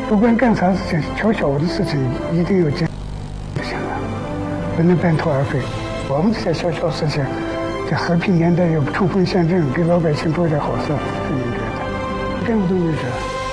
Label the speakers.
Speaker 1: 不管干啥事情，挑小的事情一定要坚就行了，不能半途而废。我们这些小小事情，在和平年代要冲锋陷阵，给老百姓做点好事是应该的，干不动就是。